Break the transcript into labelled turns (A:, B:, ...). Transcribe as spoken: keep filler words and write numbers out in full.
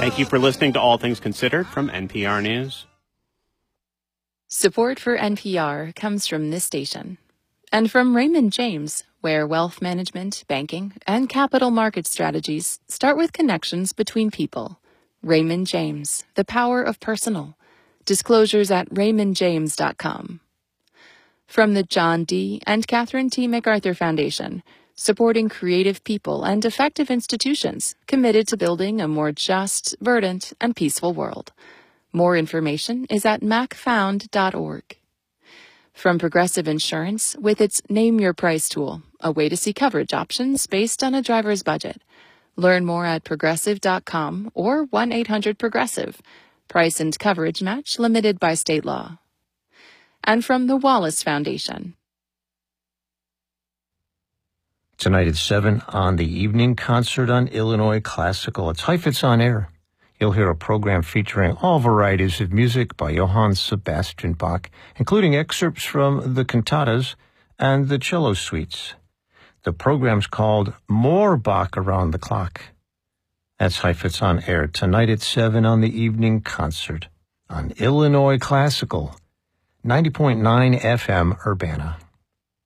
A: Thank you for listening to All Things Considered from N P R News.
B: Support for N P R comes from this station and from Raymond James, where wealth management, banking, and capital market strategies start with connections between people. Raymond James, the power of personal. Disclosures at raymond james dot com. From the John D. and Catherine T. MacArthur Foundation, supporting creative people and effective institutions committed to building a more just, verdant, and peaceful world. More information is at mac found dot org. From Progressive Insurance, with its Name Your Price tool, a way to see coverage options based on a driver's budget. Learn more at progressive dot com or one eight hundred progressive. Price and coverage match limited by state law. And from the Wallace Foundation.
C: Tonight at seven on the evening concert on Illinois Classical. It's Heifetz on Air. You'll hear a program featuring all varieties of music by Johann Sebastian Bach, including excerpts from the cantatas and the cello suites. The program's called More Bach Around the Clock. That's Heifetz on Air tonight at seven on the evening concert on Illinois Classical, ninety point nine F M Urbana.